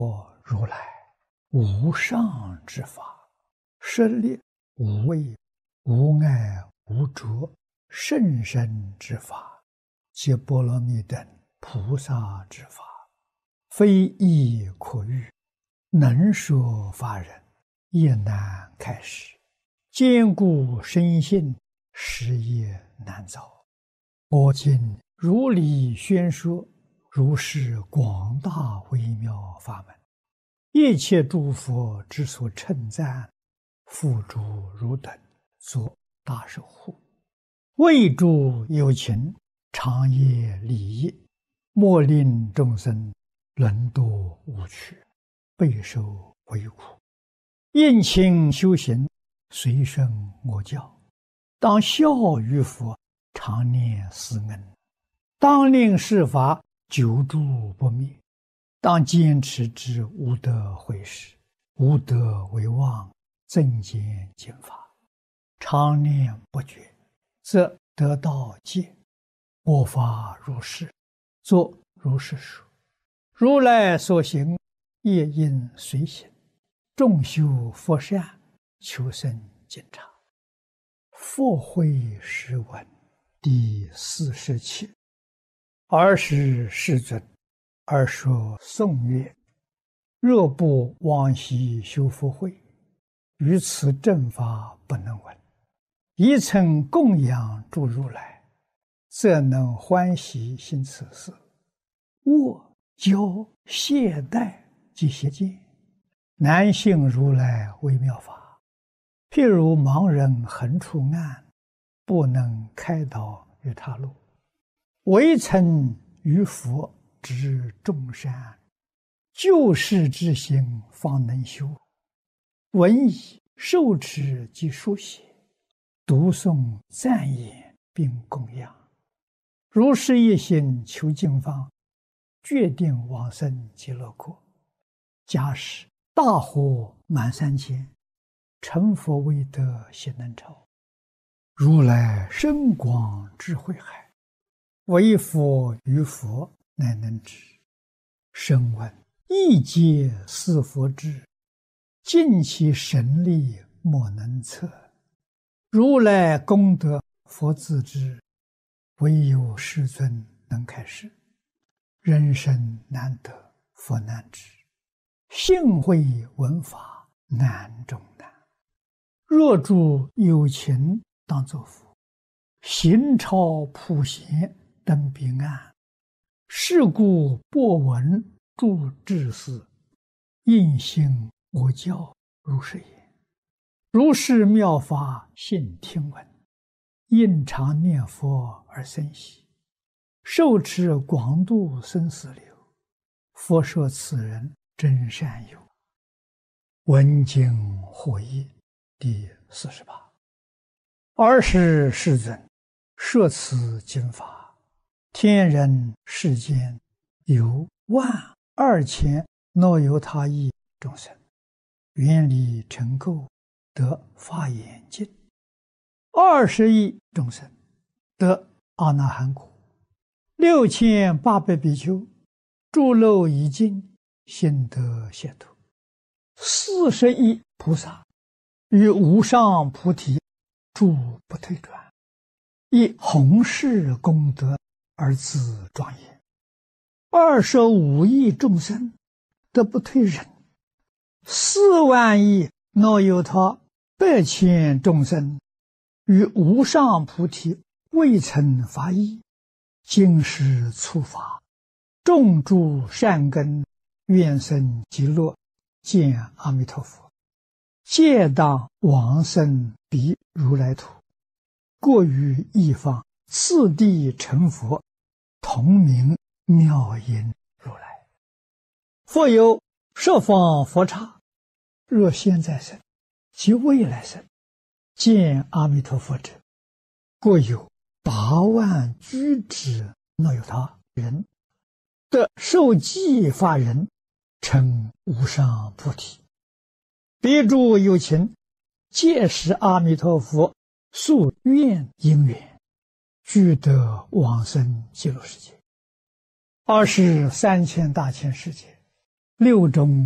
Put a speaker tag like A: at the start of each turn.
A: 我如来无上之法，设立无畏、无碍、无着甚深之法，皆波罗蜜等菩萨之法，非易可喻，能说法人也难开示，坚固深信，实业难遭。我今如理宣说，如是广大微妙法门，一切诸佛之所称赞，付诸汝等作大守护，为诸有情长业利益，莫令众生沦堕无趣，备受为苦。应勤修行，随顺我教，当效于佛，常念思恩，当令世法久住不灭，当坚持之无德毁事，无德为妄，增减减法，常念不绝，则得道戒。我法如是，作如是说。如来所行，业应随行，众修佛善，求生净察。佛慧诗文第47。尔时世尊而说颂曰：若不往昔修福慧，于此正法不能闻。一曾供养诸如来，则能欢喜行此事。握、教、懈怠及邪见，难信如来微妙法。譬如盲人横出暗，不能开导于他路。唯曾于佛知众善，救世之心方能修。闻已受持及书写，读诵赞言并供养，如是一心求净方，决定往生极乐国。假使大火满3000，成佛未得悉能超。如来深广智慧海，唯佛于佛乃能知。声闻亦皆是佛智，尽其神力莫能测。如来功德佛自知，唯有世尊能开示。人生难得佛难知，幸会闻法难中难。若诸有情当作佛，行超普贤登彼岸。是故播闻诸智士，应信我教如是言。如是妙法信听闻，应常念佛而生喜，受持广度生死流。佛说此人真善友。闻经获益第48。尔时世尊摄此经法，天人世间有12000耨由他亿众生，愿力成垢，得法眼净。20亿众生得阿那含果。6800比丘诸漏已尽，心得解脱。40亿菩萨于无上菩提住不退转，以弘誓功德而自庄严。25亿众生得不退忍。4万亿耨由他100千众生于无上菩提未曾发意，今世初发，种诸善根，愿生极乐，见阿弥陀佛，皆当往生彼如来土，过于一方，次第成佛，同名妙音如来。复有十方佛刹，若现在生及未来生，见阿弥陀佛者，各有8万居止耨由他人，得受记法人，成无上菩提。彼诸有情，皆是阿弥陀佛宿愿因缘，俱得往生极乐世界。23千大千世界， 六种